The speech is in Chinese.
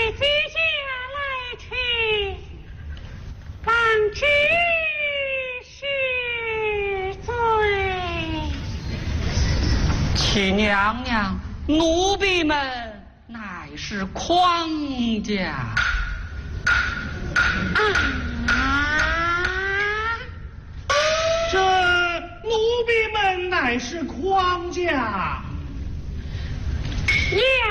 接下来请王居恕罪。 齐娘娘，奴婢们乃是匡家。 这奴婢们乃是匡家。 两